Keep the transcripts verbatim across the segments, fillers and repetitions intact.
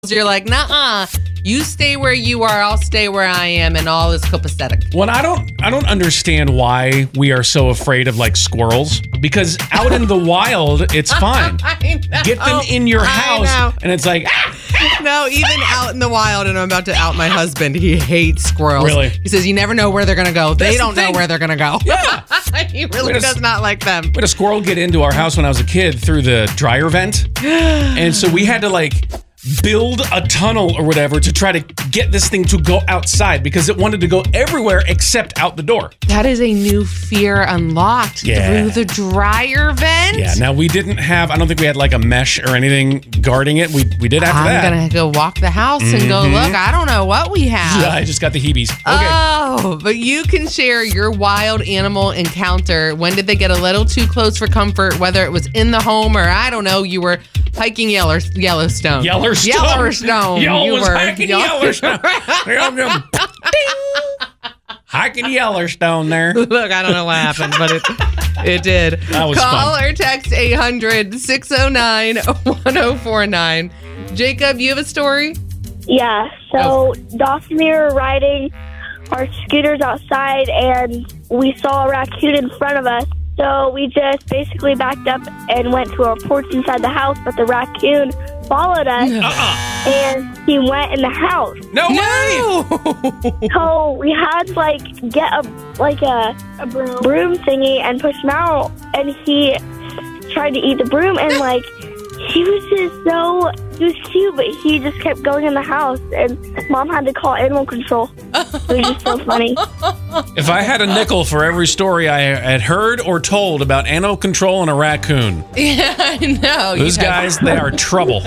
You're like, nah, you stay where you are, I'll stay where I am, and all is copacetic. Well, I don't I don't understand why we are so afraid of like squirrels, because out in the wild it's fine. I know. Get them in your I house know. and it's like ah! No, even out in the wild, and I'm about to out my husband, he hates squirrels. Really? He says you never know where they're gonna go. They That's don't the know thing. where they're gonna go. Yeah. He really Wait a does s- not like them. We had a squirrel get into our house when I was a kid through the dryer vent. And so we had to like build a tunnel or whatever to try to get this thing to go outside because it wanted to go everywhere except out the door. That is a new fear unlocked Yeah. through the dryer vent. Yeah, now we didn't have, I don't think we had like a mesh or anything guarding it. We we did after I'm that. gonna go walk the house and go look. I don't know what we have. Yeah, I just got the heebies. Okay. Oh, but you can share your wild animal encounter. When did they get a little too close for comfort? Whether it was in the home or I don't know, you were hiking Yeller- Yellowstone. Yellowstone. Yellowstone. Yo You was were- hiking Yell- Yellowstone. Yum, yum. Ding. Hiking Yellowstone there. Look, I don't know what happened, but it it did. That was Call fun. or text eight hundred, six oh nine, one oh four nine. Jacob, you have a story? Yeah, so Dawson and me were riding our scooters outside, and we saw a raccoon in front of us. So we just basically backed up and went to our porch inside the house, but the raccoon followed us, Uh-uh. and he went in the house. No, way. No! So we had to, like, get a like a, a broom. broom thingy and push him out, and he tried to eat the broom, and, like, he was just so, he was cute, but he just kept going in the house, and Mom had to call animal control. It was just so funny. If I had a nickel for every story I had heard or told about animal control and a raccoon, Yeah, I know. those you guys, they are trouble.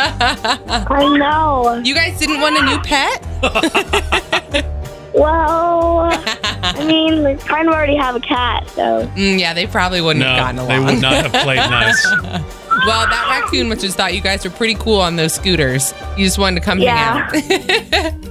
I know. You guys didn't want a new pet? Well, I mean, we kind of already have a cat, so. Mm, yeah, they probably wouldn't have gotten No, along. they would not have played nice. Well, that raccoon must have thought you guys were pretty cool on those scooters. You just wanted to come Yeah. hang out.